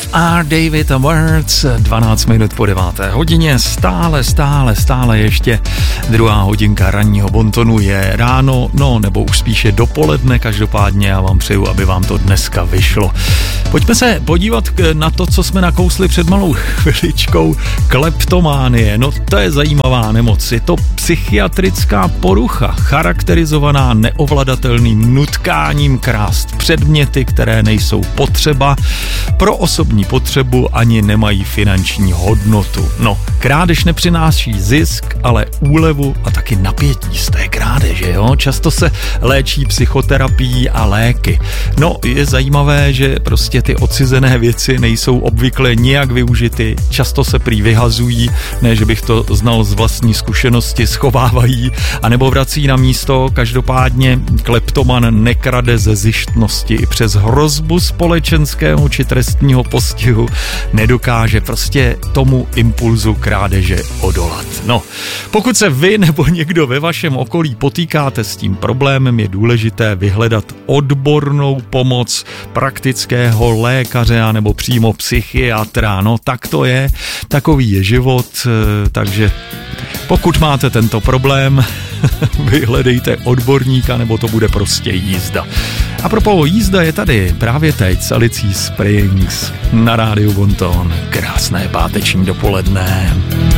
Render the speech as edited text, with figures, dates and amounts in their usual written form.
R. David Awards, 12 minut po 9. hodině, stále ještě druhá hodinka ranního bontonu je ráno, no nebo už spíše dopoledne, každopádně já vám přeju, aby vám to dneska vyšlo. Pojďme se podívat na to, co jsme nakousli před malou chviličkou, kleptománie, no to je zajímavá nemoc, je to psychiatrická porucha, charakterizovaná neovladatelným nutkáním krást předměty, které nejsou potřeba, pro osobní potřebu ani nemají finanční hodnotu. No, krádež nepřináší zisk, ale úlevu a taky napětí z té krádeže, jo? Často se léčí psychoterapií a léky. No, je zajímavé, že prostě ty odcizené věci nejsou obvykle nijak využity, často se prý vyhazují, ne, že bych to znal z vlastní zkušenosti, schovávají, anebo vrací na místo, každopádně kleptoman nekrade ze zištnosti i přes hrozbu společenského či trestního postihu nedokáže prostě tomu impulzu krádeže odolat. No, pokud se vy nebo někdo ve vašem okolí potýkáte s tím problémem, je důležité vyhledat odbornou pomoc praktického lékaře a nebo přímo psychiatra. No, tak to je, takový je život, takže pokud máte tento problém, vyhledejte odborníka, nebo to bude prostě jízda. A propos jízda je tady právě teď Alice Springs na rádiu Bonton. Krásné páteční dopoledne.